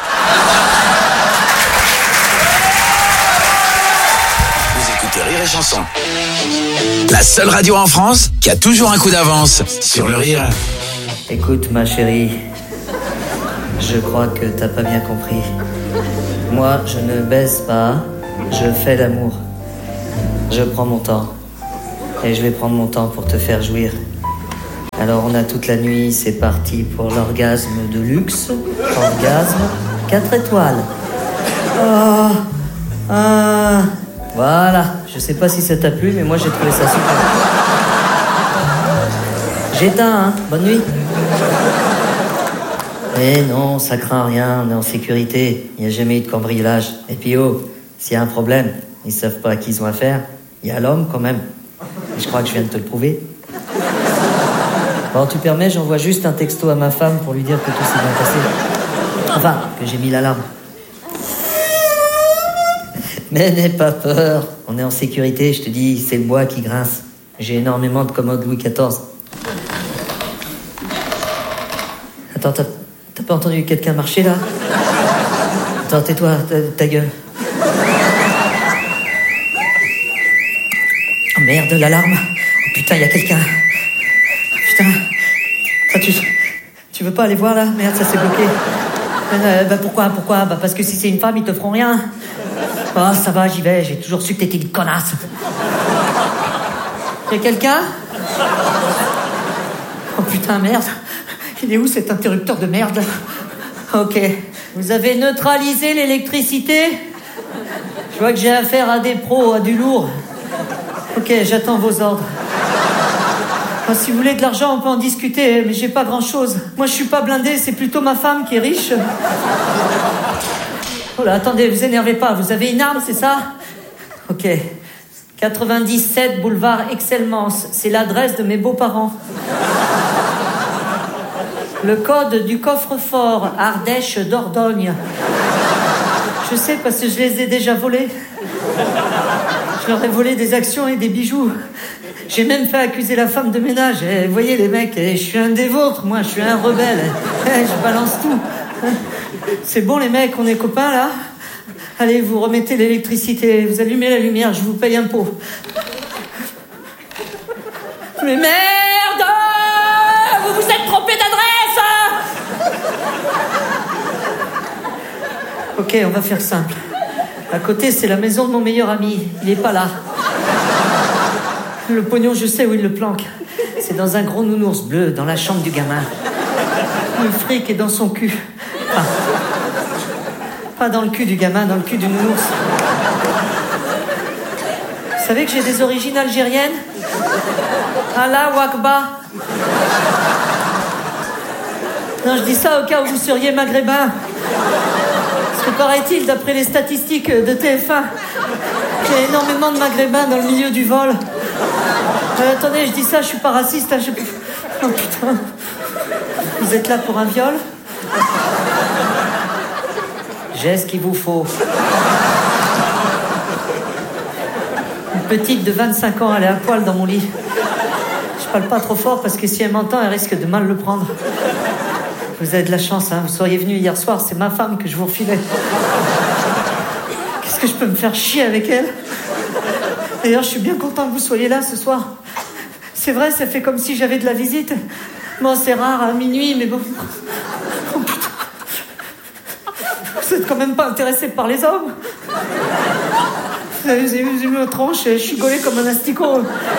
Chanson. La seule radio en France qui a toujours un coup d'avance sur le rire. Écoute ma chérie, Je crois que t'as pas bien compris. Moi, je ne baise pas, je fais l'amour. Je prends mon temps. Et je vais prendre mon temps pour te faire jouir. Alors on a toute la nuit, c'est parti pour l'orgasme de luxe. Orgasme quatre étoiles. Ah, ah, voilà. Je sais pas si ça t'a plu, mais moi j'ai trouvé ça super. J'éteins, hein. Bonne nuit. Eh non, ça craint rien, on est en sécurité. Il n'y a jamais eu de cambriolage. Et puis oh, s'il y a un problème, ils savent pas à qui ils ont affaire. Il y a l'homme quand même. Et je crois que je viens de te le prouver. Bon, tu permets, j'envoie juste un texto à ma femme pour lui dire que tout s'est bien passé. Enfin, que j'ai mis l'alarme. Mais n'aie pas peur, on est en sécurité, je te dis, c'est le bois qui grince. J'ai énormément de commodes Louis quatorze. Attends, t'as, t'as pas entendu quelqu'un marcher là? Attends, tais-toi, ta, ta gueule. Oh merde, l'alarme. Oh putain, y a quelqu'un. Putain. Ah, tu, tu veux pas aller voir là? Merde, ça s'est bloqué. Euh, bah pourquoi, pourquoi? Bah parce que si c'est une femme, ils te feront rien. Ah, ça va, j'y vais, j'ai toujours su que t'étais une connasse. Y'a quelqu'un? Oh putain, merde. Il est où cet interrupteur de merde? Ok. Vous avez neutralisé l'électricité? Je vois que j'ai affaire à des pros, à du lourd. Ok, j'attends vos ordres. Ah, si vous voulez de l'argent, on peut en discuter, mais j'ai pas grand-chose. Moi, je suis pas blindé, c'est plutôt ma femme qui est riche. Oh là, attendez, vous énervez pas, vous avez une arme, c'est ça? Ok. quatre-vingt-dix-sept boulevard Excellence, c'est l'adresse de mes beaux-parents. Le code du coffre-fort, Ardèche Dordogne. Je sais parce que je les ai déjà volés. Je leur ai volé des actions et des bijoux. J'ai même fait accuser la femme de ménage. Eh, vous voyez les mecs, eh, je suis un des vôtres, moi, je suis un rebelle. Eh, je balance tout. C'est bon les mecs, on est copains là? Allez, vous remettez l'électricité, vous allumez la lumière, je vous paye un pot. Mais merde! Vous vous êtes trompé d'adresse! Ok, on va faire simple. À côté, c'est la maison de mon meilleur ami. Il est pas là. Le pognon, je sais où il le planque. C'est dans un gros nounours bleu, dans la chambre du gamin. Le fric est dans son cul. Enfin, pas dans le cul du gamin, dans le cul du nounours. Vous savez que j'ai des origines algériennes? Allah Wakba. Non, je dis ça au cas où vous seriez maghrébin. Parce que paraît-il, d'après les statistiques de T F un, qu'il y a énormément de maghrébins dans le milieu du vol. Euh, attendez, je dis ça, je suis pas raciste. Hein, je... Oh putain. Vous êtes là pour un viol? J'ai ce qu'il vous faut. Une petite de vingt-cinq ans, elle est à poil dans mon lit. Je parle pas trop fort parce que si elle m'entend, elle risque de mal le prendre. Vous avez de la chance, hein. Vous seriez venu hier soir, c'est ma femme que je vous refilais. Qu'est-ce que je peux me faire chier avec elle? D'ailleurs, je suis bien content que vous soyez là ce soir. C'est vrai, ça fait comme si j'avais de la visite. Bon, c'est rare à minuit, mais bon... Oh putain. Vous êtes quand même pas intéressé par les hommes? Vous avez vu ma tronche, je suis gaulé comme un asticot.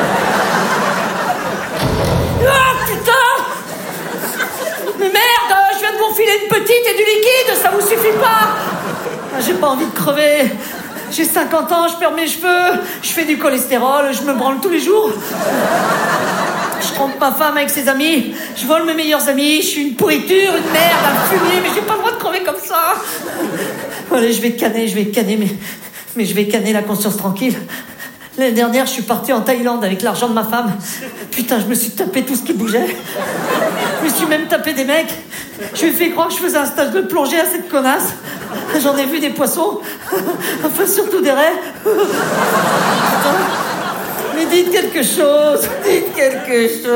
Ah putain! Mais merde, je viens de vous refiler une petite et du liquide, ça vous suffit pas? J'ai pas envie de crever. J'ai cinquante ans, je perds mes cheveux, je fais du cholestérol, je me branle tous les jours. Je trompe ma femme avec ses amis, je vole mes meilleurs amis, je suis une pourriture, une merde, un fumier, mais j'ai pas le droit de crever comme ça. Allez, je vais canner, je vais canner, mais, mais je vais canner la conscience tranquille. L'année dernière, je suis parti en Thaïlande avec l'argent de ma femme. Putain, je me suis tapé tout ce qui bougeait. Je me suis même tapé des mecs. Je lui ai fait croire que je faisais un stage de plongée à cette connasse. J'en ai vu des poissons. Enfin, surtout des raies. Putain. Mais dites quelque chose. Dites quelque chose.